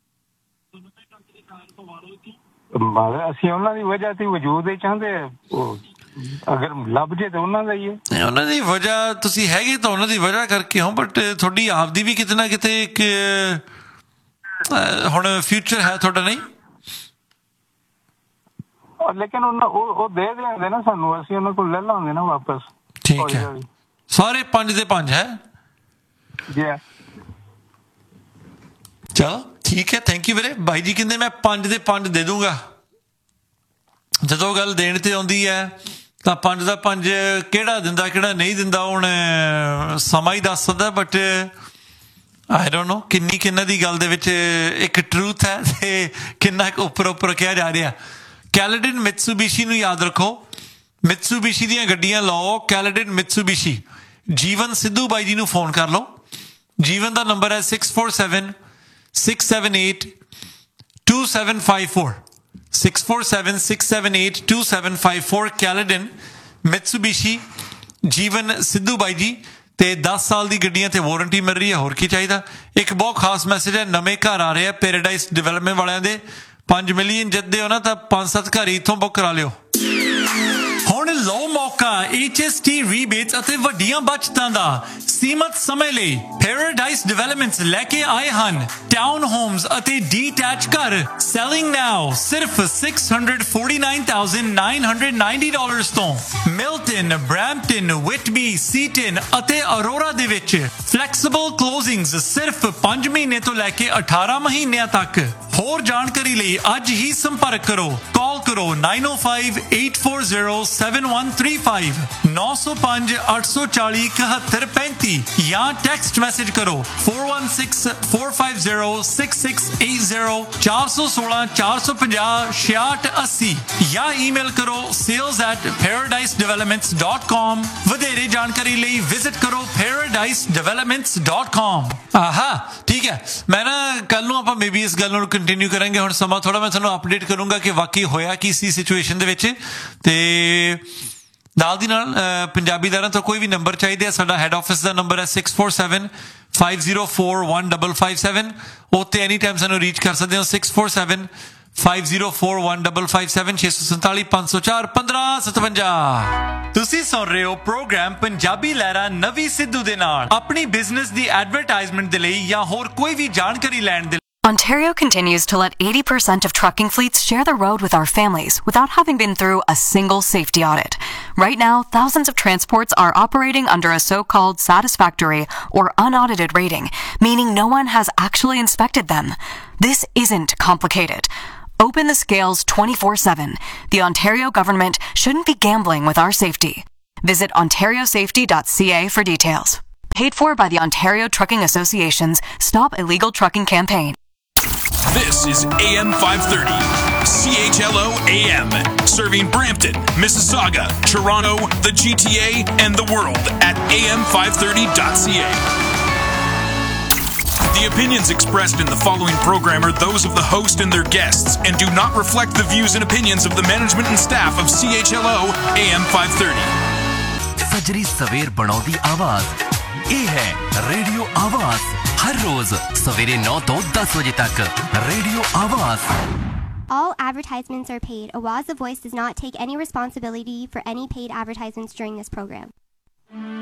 ਅਸੀਂ ਉਹਨਾਂ ਦੀ ਵਜ੍ਹਾ ਤੇ ਵਜੂਦ ਹੀ ਚਾਹੁੰਦੇ ਅਗਰ ਲੱਭ ਜੇ ਤਾਂ ਉਹਨਾਂ ਦਾ ਹੀ ਹੈ ਉਹਨਾਂ ਦੀ ਵਜ੍ਹਾ ਤੁਸੀਂ ਹੈਗੇ ਤਾਂ ਉਹਨਾਂ ਦੀ ਵਜ੍ਹਾ ਕਰਕੇ ਹੋ ਬਟ ਤੁਹਾਡੀ ਆਪਦੀ ਵੀ ਕਿਤੇ ਨਾ ਕਿਤੇ ਇੱਕ ਹੁਣ ਫਿਊਚਰ ਹੈ ਤੁਹਾਡਾ ਨਹੀਂ ਲੇਕਿਨ ਉਹਨਾਂ ਉਹ ਦੇ ਦਿੰਦੇ ਨਾ ਸਾਨੂੰ ਅਸੀਂ ਉਹਨਾਂ ਕੋਲ ਲੈ ਲਾਂਗੇ ਨਾ ਵਾਪਸ ਠੀਕ ਹੈ ਸਾਰੇ ਪੰਜ ਦੇ ਪੰਜ ਹੈ ਜੀ ਚਲੋ ਠੀਕ ਹੈ ਥੈਂਕ ਯੂ ਵੀਰੇ ਬਾਈ ਜੀ ਕਹਿੰਦੇ ਮੈਂ ਪੰਜ ਦੇ ਪੰਜ ਦੇ ਦੂੰਗਾ ਜਦੋਂ ਗੱਲ ਦੇਣ ਤੇ ਆਉਂਦੀ ਹੈ ਤਾਂ ਪੰਜ ਦਾ ਪੰਜ ਕਿਹੜਾ ਦਿੰਦਾ ਕਿਹੜਾ ਨਹੀਂ ਦਿੰਦਾ ਹੁਣ ਸਮਾਂ ਹੀ ਦੱਸ ਸਕਦਾ ਬਟ ਆਈ ਡੋਨਟ ਨੋ ਕਿੰਨੀ ਕਿੰਨਾ ਦੀ ਗੱਲ ਦੇ ਵਿੱਚ ਇੱਕ ਟਰੂਥ ਹੈ ਤੇ ਕਿੰਨਾ ਉੱਪਰ ਉੱਪਰ ਕਿਹਾ ਜਾ ਰਿਹਾ ਕੈਲੇਡਨ ਮਿਤਸੂਬਿਸ਼ੀ ਨੂੰ ਯਾਦ ਰੱਖੋ ਮਿਤਸੂਬਿਸ਼ੀ ਦੀਆਂ ਗੱਡੀਆਂ ਲਓ ਕੈਲੇਡਨ ਮਿਤਸੂਬਿਸ਼ੀ ਜੀਵਨ ਸਿੱਧੂ ਬਾਈ ਜੀ ਨੂੰ ਫੋਨ ਕਰ ਲਓ ਜੀਵਨ ਦਾ ਨੰਬਰ ਹੈ six four seven six seven eight two seven five four six four seven six seven eight two seven five four ਕੈਲੇਡਨ ਮਿਤਸੂਬਿਸ਼ੀ ਜੀਵਨ ਸਿੱਧੂ ਬਾਈ ਜੀ ਤੇ ਦਸ ਸਾਲ ਦੀ ਗੱਡੀਆਂ ਤੇ ਵਾਰੰਟੀ ਮਿਲ ਰਹੀ ਹੈ ਹੋਰ ਕੀ ਚਾਹੀਦਾ ਇੱਕ ਬਹੁਤ ਖਾਸ ਮੈਸੇਜ ਹੈ ਨਵੇਂ ਘਰ ਆ ਰਹੇ ਆ ਪੈਰਾਡਾਈਜ਼ ਡਿਵੈਲਪਮੈਂਟ ਵਾਲਿਆਂ ਦੇ ਪੰਜ ਮਿਲੀਅਨ ਜਿੱਦੇ ਹੋ ਨਾ ਤਾਂ ਪੰਜ ਸੱਤ ਘਰ ਇੱਥੋਂ ਬੁੱਕ ਕਰਾ ਲਿਓ ਹੁਣ ਲਓ ਮੌਕਾ H S T ਰੀਬੇਟਸ ਅਤੇ ਵੱਡੀਆਂ ਬਚਤਾਂ ਦਾ ਸੀਮਤ ਸਮੇਂ ਲਈ ਪੈਰਾਡਾਈਜ਼ ਡਿਵੈਲਪਮੈਂਟਸ ਲੈ ਕੇ ਆਏ ਹਨ ਟਾਊਨ ਹੋਮਸ ਅਤੇ ਡੀਟੈਚ ਘਰ ਸੈਲਿੰਗ ਨਾਓ ਸਿਰਫ six hundred forty-nine thousand nine hundred ninety dollars ਤੋਂ ਮਿਲਟਨ ਬ੍ਰੈਂਪਟਨ ਵਿਟਬੀ ਸੀਟਨ ਅਤੇ ਅਰੋਰਾ ਦੇ ਵਿੱਚ ਫਲੈਕਸੀਬਲ ਕਲੋਜ਼ਿੰਗਸ ਸਿਰਫ ਪੰਜ ਮਹੀਨੇ ਤੋਂ ਲੈ ਕੇ ਅਠਾਰਾਂ ਮਹੀਨਿਆਂ ਤੱਕ ਹੋਰ ਜਾਣਕਾਰੀ ਲਈ ਅੱਜ ਹੀ ਸੰਪਰਕ ਕਰੋ ਕਾਲ ਕਰੋ nine oh five eight four zero seven one three five nine oh five eight four zero seven one three five ਜਾਂ ਟੈਕਸਟ ਮੈਸੇਜ ਕਰੋ four one six four five zero six six eight zero four one six four five zero six six eight zero ਜਾਂ email ਕਰੋ sales at paradise developments dot com ਵਧੇਰੇ ਜਾਣਕਾਰੀ ਲਈ visit ਕਰੋ paradise developments dot com ਆਹਾ ਠੀਕ ਹੈ ਮੈਂ ਨਾ ਕੱਲ ਨੂੰ ਆਪਾਂ ਮੇਬੀ ਇਸ ਗੱਲ ਨੂੰ ਕੰਟੀਨਿਊ ਕਰਾਂਗੇ ਹੁਣ ਸਮਾਂ ਥੋੜਾ ਮੈਂ ਤੁਹਾਨੂੰ ਅਪਡੇਟ ਕਰੂੰਗਾ ਕਿ ਵਾਕਈ ਹੋਇਆ ਕੀ ਸੀ ਸਿਚੁਏਸ਼ਨ ਦੇ ਵਿੱਚ ਤੇ ਨਾਲ ਦੀ ਨਾਲ ਪੰਜਾਬੀਦਾਰਾਂ ਤੋਂ ਕੋਈ ਵੀ ਨੰਬਰ ਚਾਹੀਦੇ ਆ ਸਾਡਾ ਹੈੱਡ ਆਫਿਸ ਦਾ ਨੰਬਰ ਹੈ six four seven five zero four one five five seven ਉੱਤੇ ਐਨੀ ਟਾਈਮ ਸਾਨੂੰ ਰੀਚ ਕਰ ਸਕਦੇ ਹੋ six four seven five zero four one five five seven six four seven five zero four fifteen seventy-seven ਤੁਸੀਂ ਸੁਣ ਰਹੇ ਹੋ programme Punjabi ਲਹਿਰਾ ਨਵੀਂ ਸਿੱਧੂ ਦੇ ਨਾਲ ਆਪਣੀ ਬਿਜ਼ਨਸ ਦੀ ਐਡਵਰਟਾਈਜ਼ਮੈਂਟ ਦੇ ਲਈ ਜਾਂ ਹੋਰ ਕੋਈ ਵੀ ਜਾਣਕਾਰੀ ਲੈਣ ਦੇ Ontario continues to let eighty percent of trucking fleets share the road with our families without having been through a single safety audit. Right now, thousands of transports are operating under a so-called satisfactory or unaudited rating, meaning no one has actually inspected them. This isn't complicated. Open the scales twenty-four seven. The Ontario government shouldn't be gambling with our safety. Visit ontario safety dot c a for details. Paid for by the Ontario Trucking Association's Stop Illegal Trucking campaign. This is A M five thirty, C H L O A M, serving Brampton, Mississauga, Toronto, the G T A, and the world at A M five thirty dot c a. The opinions expressed in the following program are those of the host and their guests and do not reflect the views and opinions of the management and staff of C H L O A M five thirty. सजरी सवेर बनाउदी आवाज ਇਹ ਹੈ radio ਆਵਾਜ਼ ਹਰ ਰੋਜ਼ ਸਵੇਰੇ ਨੌ ਤੋਂ ਦਸ ਵਜੇ ਤੱਕ ਰੇਡੀਓ ਆਵਾਜ਼ All advertisements are paid. Awaz the Voice does not take any responsibility for any paid advertisements during this program.